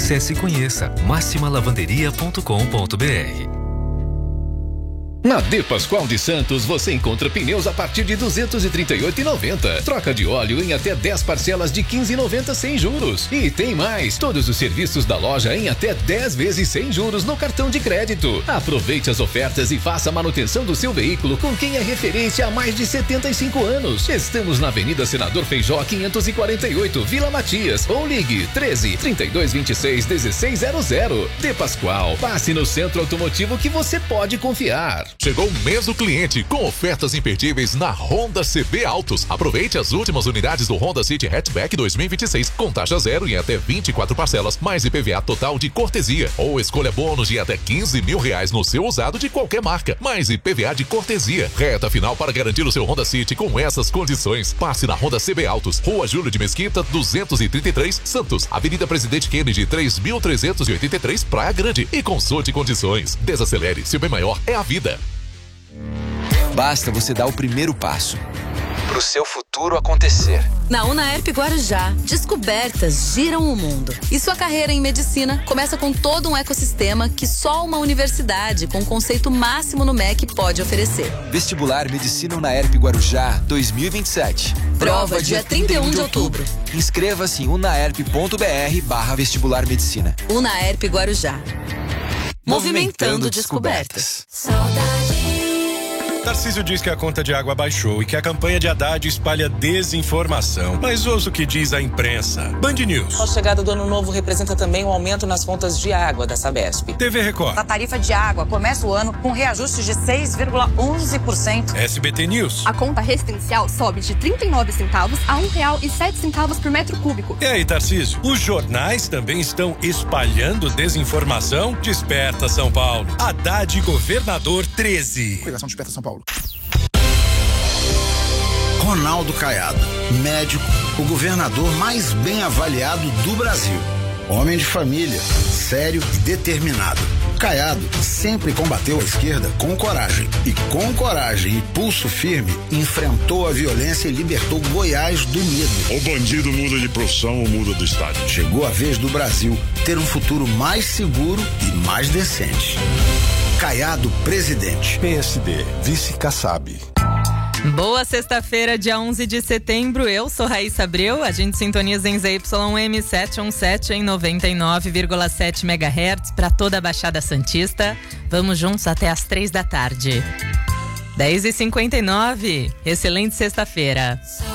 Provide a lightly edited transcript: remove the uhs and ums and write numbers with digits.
Acesse e conheça maximalavanderia.com.br. Na De Pascoal de Santos você encontra pneus a partir de R$ 238,90. Troca de óleo em até 10 parcelas de R$ 15,90 sem juros. E tem mais, todos os serviços da loja em até 10 vezes sem juros no cartão de crédito. Aproveite as ofertas e faça a manutenção do seu veículo com quem é referência há mais de 75 anos. Estamos na Avenida Senador Feijó 548, Vila Matias. Ou ligue 13-3226-1600. De Pascoal, passe no centro automotivo que você pode confiar. Chegou o mês do cliente com ofertas imperdíveis na Honda CB Autos. Aproveite as últimas unidades do Honda City Hatchback 2026 com taxa zero em até 24 parcelas, mais IPVA total de cortesia. Ou escolha bônus de até R$15 mil no seu usado de qualquer marca, mais IPVA de cortesia. Reta final para garantir o seu Honda City com essas condições. Passe na Honda CB Autos, Rua Júlio de Mesquita, 233, Santos. Avenida Presidente Kennedy, 3383, Praia Grande. E consulte condições. Desacelere, seu bem maior é a vida. Basta você dar o primeiro passo pro seu futuro acontecer. Na Unaerp Guarujá, descobertas giram o mundo. E sua carreira em medicina começa com todo um ecossistema que só uma universidade com conceito máximo no MEC pode oferecer. Vestibular Medicina Unaerp Guarujá 2027. Prova dia 31 de outubro. Inscreva-se em unaerp.br/vestibular medicina. Unaerp Guarujá. Movimentando descobertas. Tarcísio diz que a conta de água baixou e que a campanha de Haddad espalha desinformação. Mas ouça o que diz a imprensa. Band News. A chegada do ano novo representa também um aumento nas contas de água da Sabesp. TV Record. A tarifa de água começa o ano com reajuste de 6,11%. SBT News. A conta residencial sobe de 39 centavos a R$1,07 por metro cúbico. E aí, Tarcísio? Os jornais também estão espalhando desinformação? Desperta São Paulo. Haddad governador 13. Coligação Desperta São Paulo. Ronaldo Caiado, médico, o governador mais bem avaliado do Brasil. Homem de família, sério e determinado. Caiado sempre combateu a esquerda com coragem. E com coragem e pulso firme, enfrentou a violência e libertou Goiás do medo. O bandido muda de profissão ou muda do estado. Chegou a vez do Brasil ter um futuro mais seguro e mais decente. Caiado, presidente. PSD, vice Kassab. Boa sexta-feira, dia 11 de setembro. Eu sou Raíssa Abreu. A gente sintoniza em ZYM 717 em 99,7 MHz para toda a Baixada Santista. Vamos juntos até às 3 da tarde. 10h59. Excelente sexta-feira.